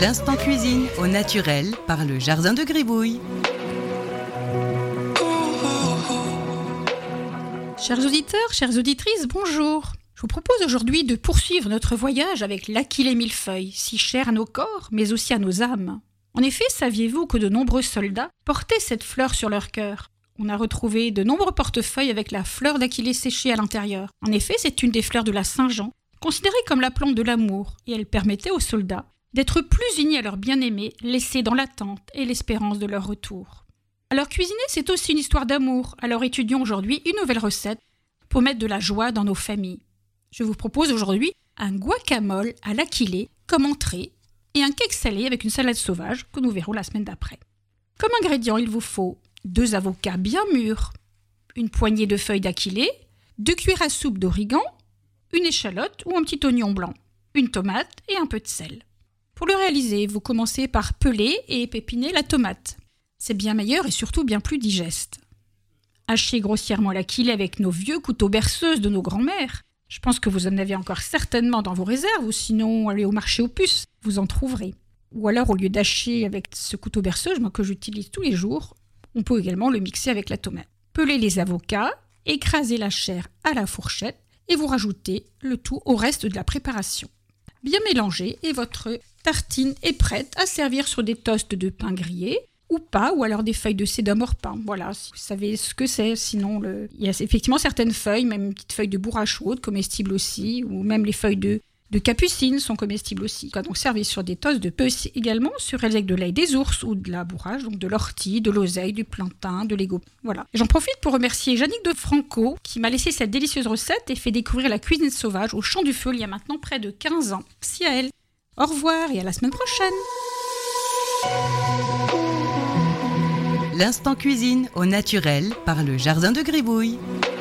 L'instant cuisine au naturel par le Jardin de Gribouille. Chers auditeurs, chères auditrices, bonjour. Je vous propose aujourd'hui de poursuivre notre voyage avec l'Achillée millefeuille, si cher à nos corps, mais aussi à nos âmes. En effet, saviez-vous que de nombreux soldats portaient cette fleur sur leur cœur ? On a retrouvé de nombreux portefeuilles avec la fleur d'Achillée séchée à l'intérieur. En effet, c'est une des fleurs de la Saint-Jean, considérée comme la plante de l'amour, et elle permettait aux soldats d'être plus unis à leur bien-aimé, laissés dans l'attente et l'espérance de leur retour. Alors cuisiner, c'est aussi une histoire d'amour. Alors étudions aujourd'hui une nouvelle recette pour mettre de la joie dans nos familles. Je vous propose aujourd'hui un guacamole à l'Achillée comme entrée et un cake salé avec une salade sauvage que nous verrons la semaine d'après. Comme ingrédients, il vous faut 2 avocats bien mûrs, une poignée de feuilles d'Achillée, 2 cuillères à soupe d'origan, une échalote ou un petit oignon blanc, une tomate et un peu de sel. Pour le réaliser, vous commencez par peler et pépiner la tomate. C'est bien meilleur et surtout bien plus digeste. Hachez grossièrement l'Achillée avec nos vieux couteaux berceuses de nos grands-mères. Je pense que vous en avez encore certainement dans vos réserves, ou sinon allez au marché aux puces, vous en trouverez. Ou alors au lieu d'hacher avec ce couteau berceuse, moi que j'utilise tous les jours, on peut également le mixer avec la tomate. Pelez les avocats, écrasez la chair à la fourchette et vous rajoutez le tout au reste de la préparation. Bien mélanger et votre tartine est prête à servir sur des toasts de pain grillé ou pas, ou alors des feuilles de sédamore pain. Voilà, si vous savez ce que c'est. Sinon, il y a effectivement certaines feuilles, même une petite feuille de bourrache chaude, comestibles aussi, ou même les feuilles de capucine sont comestibles aussi. Donc servir sur des toasts de pain également, sur avec de l'ail des ours ou de la bourrache, donc de l'ortie, de l'oseille, du plantain, de l'ego. Voilà. J'en profite pour remercier Yannick de Franco qui m'a laissé cette délicieuse recette et fait découvrir la cuisine sauvage au Champ du Feu il y a maintenant près de 15 ans. Merci à elle. Au revoir et à la semaine prochaine. L'instant cuisine au naturel par le Jardin de Gribouille.